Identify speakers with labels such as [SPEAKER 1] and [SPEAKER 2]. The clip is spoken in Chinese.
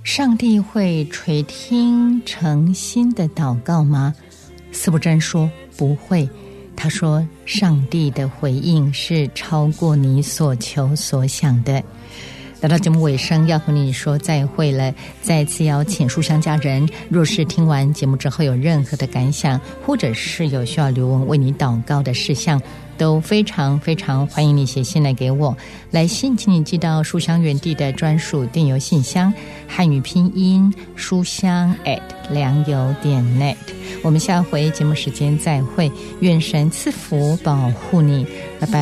[SPEAKER 1] 上帝会垂听诚心的祷告吗？司布真说不会，他说上帝的回应是超过你所求所想的。来到节目尾声，要和你说再会了。再次邀请书香家人，若是听完节目之后有任何的感想，或者是有需要刘文为你祷告的事项，都非常非常欢迎你写信来给我。来信请你寄到书香园地的专属电邮信箱，汉语拼音书香@良友.net。我们下回节目时间再会，愿神赐福保护你，拜拜。